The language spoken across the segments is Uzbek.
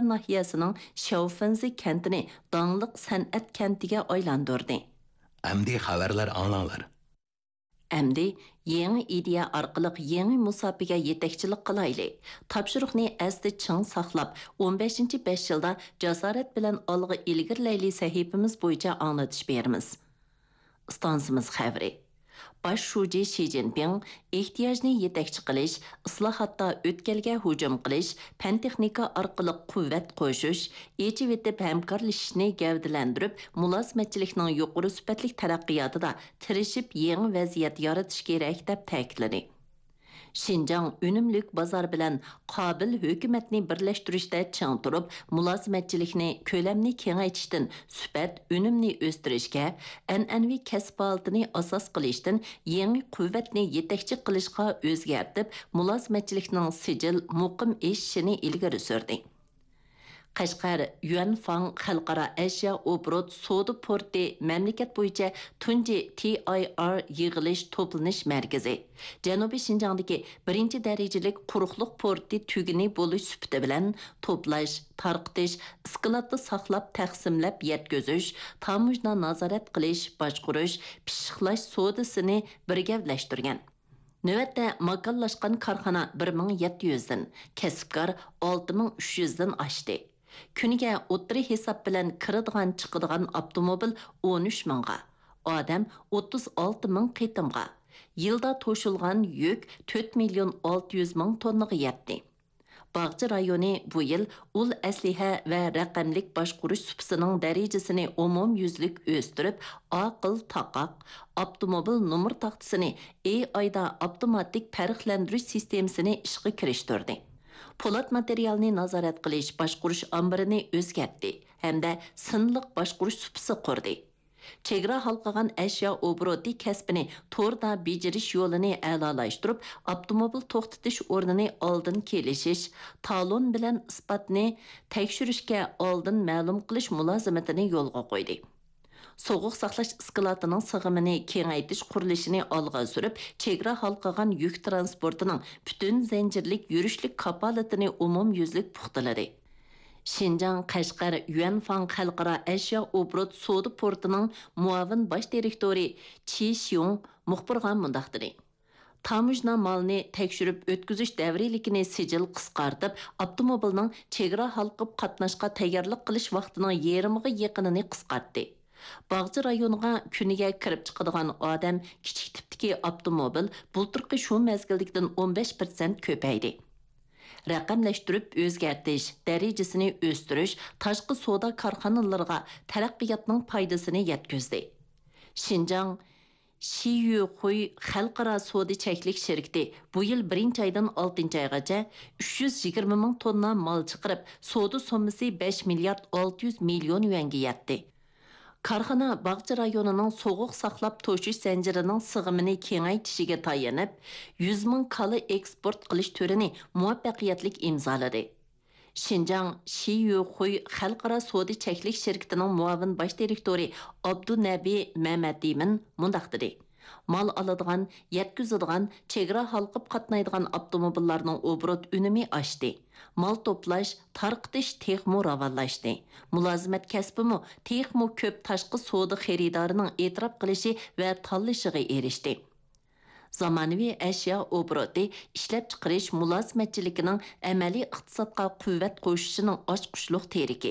nahiyəsinin Şaofenzi kentini dağlıq sənət kentiga aylandırdı. Әмді xəbərlər anlanlar. Әмді yeni ideya arqılıq yeni musabiqə yetekçilik qılaylı. Tapşırıqni əzdi çın saqlab, 15-ci 5 yılda cəsarət bilən alğı ilgirləyli səhifimiz boyunca anlatış berimiz. Stansımız xəbri. Baş şuji Xi Jinping ehtiyojni yetakchi qilish, islohotda o'tkalga hujum qilish, fan texnika orqali quvvat qo'shish, yechib etib hamkorlashishni gavdalantirib, mulozimatchilikning yuqori sifatli taraqqiyotida tirishib yangi vaziyat yaratish kerak deb ta'kidladi. Şinjan önümlük bazar bilen qabil hökumetni birleştirişdə çiң turub, mulozimatchilikni köləmni kengaytishdan, sübət önümni o'stirishga, an'anaviy kasb holatini asos qilishdan yangi quvvatni yetakchi qilishga o'zgartib, mulozimatchilikning sijil muqim eshishini ilgari surdi. Qashqar Yuanfang xalqaro Asiya obrot soda porti mamlakat bo'yicha tunji TIR yig'ilish to'planish markazi. Janubiy Shinjongdagi birinchi darajalik quruqliq porti tugini bo'lish sifati bilan to'plash, tarqitish, iskilotni saqlab taqsimlab yetkazish, tamujna nazorat qilish, boshqarish, pishiqlash sodasini birgavlashtirgan. Növətdə makallaşqan karxana 1700-dən, kəsbkar 6300-dən aşdı. Күніге o'ttiri hesap bilan kiradigan chiqadigan avtomobil 13 mingga, odam 36 ming qitimga, yilda to'shilgan yük 4 million 600 ming tonnaga yetdi. Bağcı rayoni bu yil ul asliha va raqamlik boshqarish supsining darajasini umumyuzlik o'stirib, aql taqaq avtomobil nomer taxtasini AIda avtomatik farqlantirish sistemasini ishga kirishtirdi. Polat materialni nazorat qilish boshqarish ambirini o'zgartdi hamda sinliq boshqarish supsi qurdi. Chegara halqagan ashyo obroti kasbini to'rda bejirish yo'lini a'lolashtirib, avtomobil to'xtatish o'rnini oldin kelishish, talon bilan isbotni tekshirishga oldin ma'lum qilish mulozimatini yo'lga qo'ydi. Soğuq saqlash iskilotining sig'imini kengaytirish qurilishini olg'a surib, chegara halqagan yuk transportining butun zanjirlik yurishlik kapolatini umumyuzlik puxtaladi. Şinjan Qashqar Yuanfang xalqaro ashyo obrot soda portining muavin bosh direktori Chi Xiong muxbirga mundaq dedi. Tamujna malni tekshirib o'tkazish davrilikini sijil qisqartib, avtomobilning chegara halqib qatnashga tayyorlik qilish vaqtining yarimiga yaqinini qisqartdi. Bağcı rayoniga kuniga kirib chiqadigan odam kichik tipdagi avtomobil bultirqi shu mezgillikdan 15% ko'paydi. Raqamlashtirib o'zgartish, darajasini o'stirish tashqi savdo korxonalariga taraqqiyotning foydasini yetkazdi. Xinjiang Shiyuxuy xalqaro savdo cheklik shirkati bu yil 1-oydan 6-oygacha 320 ming tonna mal chiqarib, savdo summasi 5 milliard 600 million yuanga yetdi. Karxana Bağcı rayonining soğuq saqlab to'shish zanjirining sig'imini kengaytishiga tayanib, 100 ming kali eksport qilish turini muvaffaqiyatli imzoladi. Xinjiang Shiyuxuy xalqaro savdo cheklik shirkatining muavin bosh direktori Abdunabi Mamadimin mundaq dedi. Mal aladigan, yetkazadigan, chegara halqib qatnaydigan avtomobillarning obrot unumi oshdi. Mal to'plash, tarqitish texmo ravonlashdi. Mulozimat kasbimi texmo ko'p tashqi savdo xaridorining e'tirof qilishi va tanlashiga erishdi. Zamonaviy ashyo obroti ishlab chiqarish mulozimatchiligining amaliy iqtisodga quvvat qo'shishining ochqushliq teriki.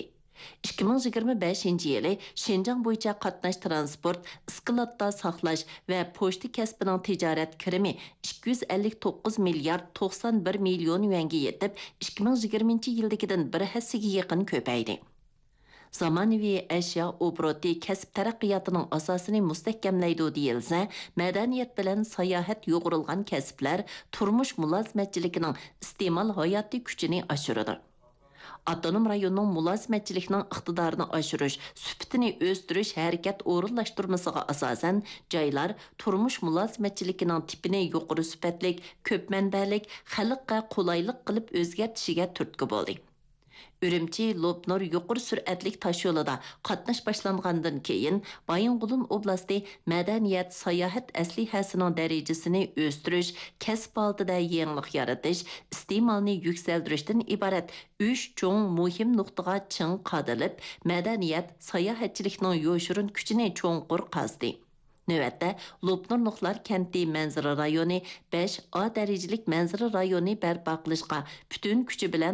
2025-yili Şinjan bo'yicha qatnash transport, iskilotda saqlash va pochta kasbining tijorat kirimi 259 milliard 91 million yuanga yetib, 2020-yildagidan bir hassiga yaqin ko'paydi. Zamonaviy ashyo obroti kasb taraqqiyotining asosini mustahkamlaydi deyilsa, madaniyat bilan sayohat yo'g'rilgan kasblar turmush mulozimatchiligining iste'mol hayotiy kuchini oshiradi. Avtonom rayonning mulozimatchilikning iqtidorini oshirish, sifatini o'stirish harakat o'rinlashtirmasiga asosan joylar turmush mulozimatchiligining tipini yuqori sifatlik, ko'p manbalik, xalqqa qulaylik qilib o'zgartishiga turtki bo'ldi. Үрümçi Lopnur yuqur sür'atlik taş yolida qatnaş başlanğandan keyin Bayınqulun oblasti madaniyat sayohat əslihəsinin dərəcəsini östürüş, kəsb altida yenilik yaratish, iste'molni yuksaltirishdan iborat 3 cho'ng muhim nuqtaga ching qadilib, madaniyat sayohatchilikning yo'shurun kuchini cho'nqur qazdi. Növətdə Lopnur Nuqlar kenti manzara rayoni 5A dərəcəlik manzara rayoni bərpa qilishqa bütün kuchi bilan